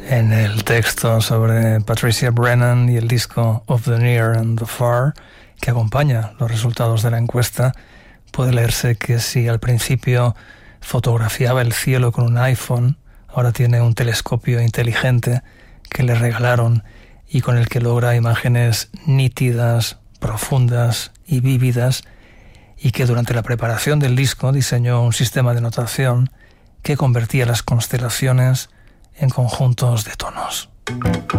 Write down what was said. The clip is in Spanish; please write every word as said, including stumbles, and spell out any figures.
En el texto sobre Patricia Brennan y el disco Of the Near and the Far, que acompaña los resultados de la encuesta, puede leerse que si al principio fotografiaba el cielo con un iPhone, ahora tiene un telescopio inteligente que le regalaron y con el que logra imágenes nítidas, profundas y vívidas, y que durante la preparación del disco diseñó un sistema de notación que convertía las constelaciones en conjuntos de tonos.